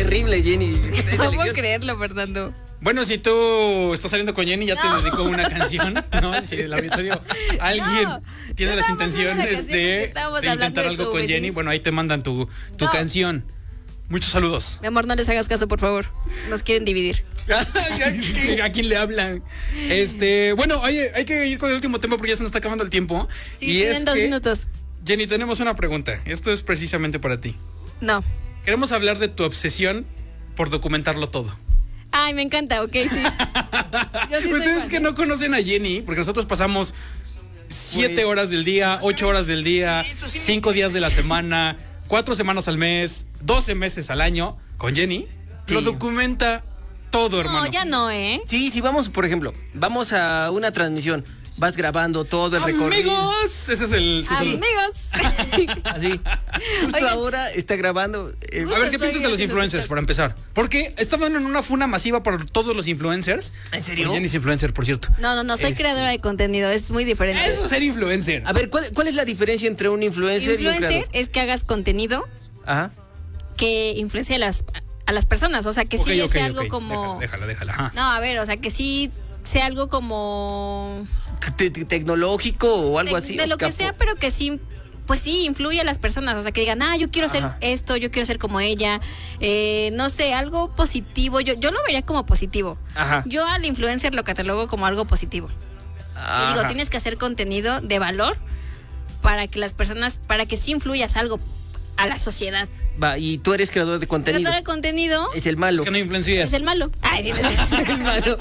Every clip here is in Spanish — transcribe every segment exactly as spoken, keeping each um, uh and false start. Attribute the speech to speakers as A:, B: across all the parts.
A: terrible, Jenny.
B: No puedo creerlo, Fernando.
C: Bueno, si tú estás saliendo con Jenny, ya
B: no.
C: te dedicó una canción, ¿no? Si el auditorio, alguien
B: no,
C: tiene las intenciones de, de intentar algo con Jenny, bueno, ahí te mandan tu, tu no. canción. Muchos saludos.
B: Mi amor, no les hagas caso, por favor. Nos quieren dividir.
C: ¿A quién le hablan? Este, bueno, hay, hay que ir con el último tema porque ya se nos está acabando el tiempo.
B: Sí,
C: y
B: tienen
C: es
B: dos
C: que,
B: minutos.
C: Jenny, tenemos una pregunta. Esto es precisamente para ti.
B: No.
C: Queremos hablar de tu obsesión por documentarlo todo.
B: Ay, me encanta, ok, sí. Yo sí
C: Ustedes que no conocen a Jenny, porque nosotros pasamos siete pues, horas del día, ocho horas del día, cinco días de la semana, cuatro semanas al mes, doce meses al año con Jenny. Sí. Lo documenta todo, hermano.
B: No, ya no, ¿eh?
A: Sí, sí, vamos, por ejemplo, vamos a una transmisión. Vas grabando todo el recorrido.
C: ¡Amigos! Ese es el...
B: ¡Amigos!
A: Así. Justo Oye, ahora está grabando.
C: Eh, a ver, ¿qué piensas de los influencers, para empezar? Porque estaban en una funa masiva por todos los influencers.
A: ¿En serio?
C: Jenny es influencer, por cierto.
B: No, no, no, soy este... creadora de contenido, es muy diferente.
C: Eso es ser influencer.
A: A ver, ¿cuál, cuál es la diferencia entre un influencer,
B: influencer
A: y un creador?
B: Es que hagas contenido
A: Ajá.
B: que influencia a las, a las personas, o sea, que
C: okay,
B: sí
C: okay,
B: sea
C: okay.
B: algo como...
C: Déjala, déjala, déjala.
B: No, a ver, o sea, que sí sea algo como...
A: Te tecnológico o algo
B: de,
A: así.
B: De lo que sea, pero que sí, pues sí, influye a las personas. O sea, que digan, ah, yo quiero ser Ajá. esto, yo quiero ser como ella. Eh, no sé, algo positivo. Yo, yo lo vería como positivo.
A: Ajá.
B: Yo al influencer lo catalogo como algo positivo. Yo digo, tienes que hacer contenido de valor para que las personas, para que sí influyas algo a la sociedad.
A: Va, y tú eres creador de contenido.
B: Creador de contenido.
A: Es el malo.
C: Es que no influencias.
B: Es el malo. Ay, es
A: el malo.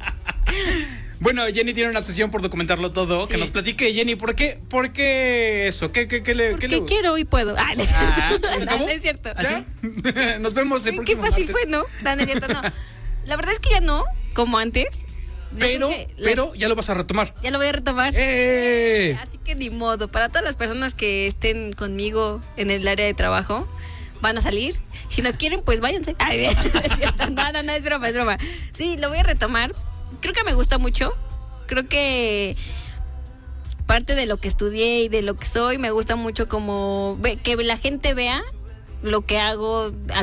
C: Bueno, Jenny tiene una obsesión por documentarlo todo. Sí. Que nos platique, Jenny, ¿por qué, por qué eso? ¿Qué, qué, qué le,
B: Porque
C: qué le...
B: quiero y puedo. Ah, no,
C: ah,
B: no, no es cierto.
C: ¿Así? Nos vemos el
B: próximo Qué fácil martes. Fue, ¿no? No, no es cierto, no. La verdad es que ya no, como antes.
C: Pero, pero las... ya lo vas a retomar.
B: Ya lo voy a retomar.
C: ¡Eh!
B: Así que ni modo. Para todas las personas que estén conmigo en el área de trabajo, van a salir. Si no quieren, pues váyanse. Ay, es cierto. No, no, no, es broma, es broma. Sí, lo voy a retomar. Creo que me gusta mucho. Creo que parte de lo que estudié y de lo que soy, me gusta mucho como ve, que la gente vea lo que hago.